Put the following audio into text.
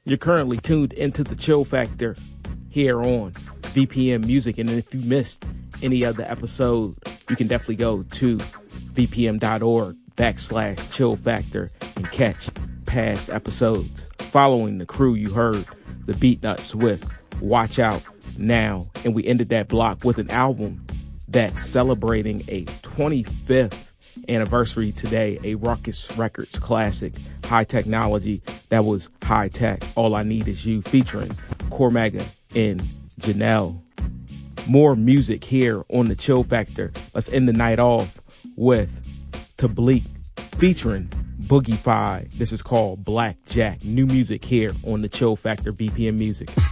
You're currently tuned into the Chill Factor here on VPM Music. And if you missed any of the episode, you can definitely go to vpm.org/Chill Factor and catch past episodes. Following the crew, you heard the Beatnuts with Watch Out Now. And we ended that block with an album that's celebrating a 25th anniversary today, a Ruckus Records classic, High Technology. That was High Tech, All I Need Is You, featuring Cormega and Janelle. More music here on the Chill Factor. Let's end the night off with Tableek featuring Boogie Fi. This is called Black Jack. New music here on the Chill Factor, VPM Music.